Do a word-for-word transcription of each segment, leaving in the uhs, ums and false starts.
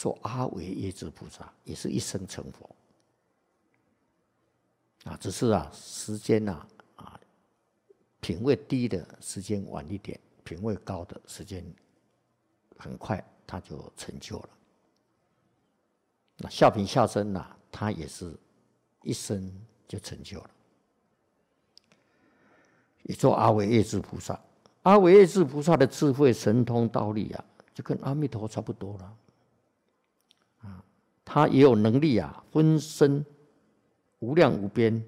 做阿惟越致菩萨，也是一生成佛。啊，只是啊，时间啊，啊，品位低的时间晚一点，品位高的时间很快他就成就了。那下品下生啊，他也是一生就成就了，也做阿惟越致菩萨。阿惟越致菩萨的智慧神通道力啊，就跟阿弥陀差不多了。啊，他也有能力啊，分身无量无边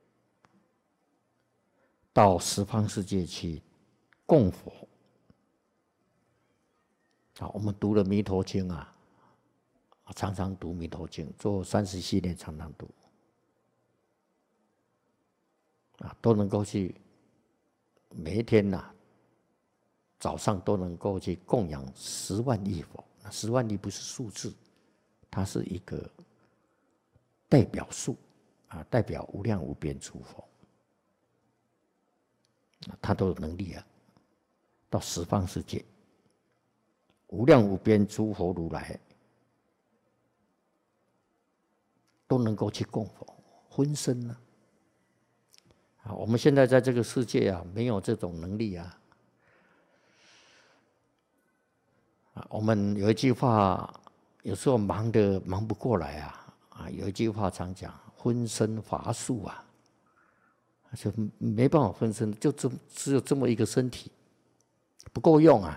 到十方世界去供佛。啊，我们读了《弥陀经》啊，常常读《弥陀经》，做三十系列常常读，啊，都能够去每一天呐、啊，早上都能够去供养十万亿佛。那十万亿不是数字，它是一个代表数啊，代表无量无边诸佛。他都有能力啊，到十方世界，无量无边诸佛如来都能够去供佛，分身呢、啊。啊，我们现在在这个世界啊，没有这种能力啊。啊，我们有一句话，有时候忙得忙不过来啊，啊，有一句话常讲，分身乏术啊。就没办法分身，就这只有这么一个身体，不够用啊，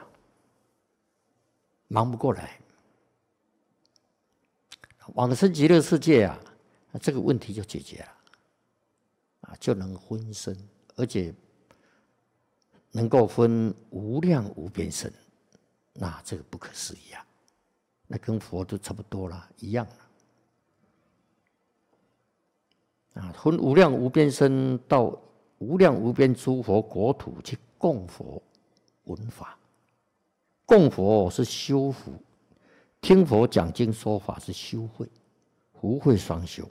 忙不过来。往生极乐世界啊，这个问题就解决了，啊，就能分身，而且能够分无量无边身，那这个不可思议啊，那跟佛都差不多了，一样了。啊，分无量无边身到无量无边诸佛国土去供佛闻法。供佛是修福，听佛讲经说法是修慧，福慧双修。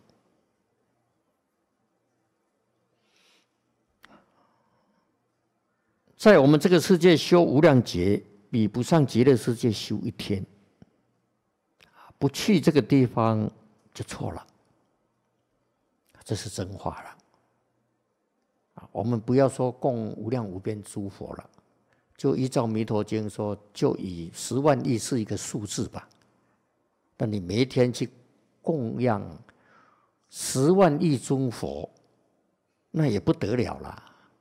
在我们这个世界修无量劫，比不上极乐世界修一天。不去这个地方就错了。这是真话了，我们不要说供无量无边诸佛了，就依照《弥陀经》说，就以十万亿是一个数字吧。那你每一天去供养十万亿尊佛，那也不得了啦。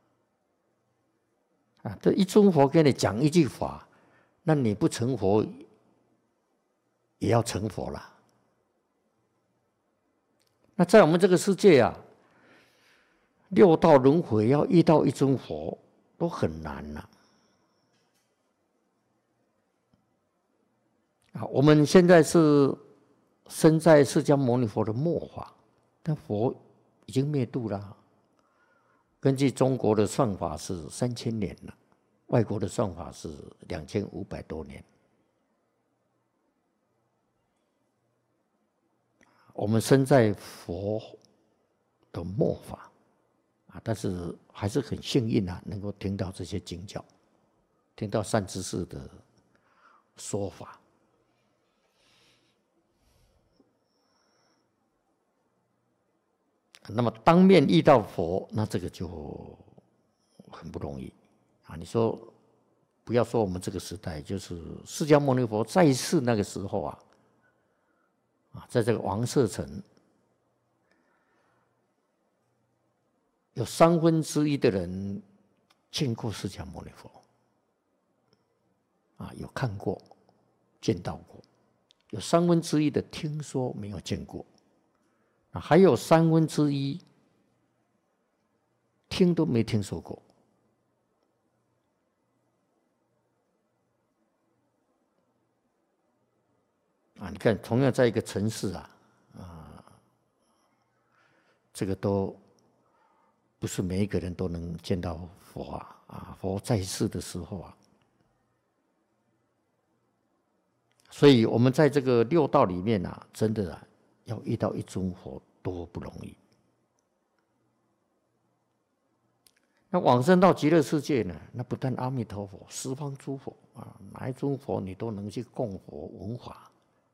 啊，这一尊佛给你讲一句法，那你不成佛也要成佛了。那在我们这个世界啊，六道轮回要遇到一尊佛都很难了。啊，我们现在是身在释迦牟尼佛的末法，但佛已经灭度了。根据中国的算法是三千年了，外国的算法是两千五百多年。我们身在佛的末法啊，但是还是很幸运啊，能够听到这些经教，听到善知识的说法。那么当面遇到佛，那这个就很不容易啊！你说，不要说我们这个时代，就是释迦牟尼佛在世那个时候啊。啊，在这个王舍城，有三分之一的人见过释迦牟尼佛，啊，有看过、见到过；有三分之一的听说没有见过，啊，还有三分之一听都没听说过。啊，你看，同样在一个城市啊，啊，这个都不是每一个人都能见到佛啊，啊，佛在世的时候啊，所以我们在这个六道里面啊，真的啊，要遇到一尊佛多不容易。那往生到极乐世界呢，那不但阿弥陀佛、十方诸佛啊，哪一尊佛你都能去供佛闻法。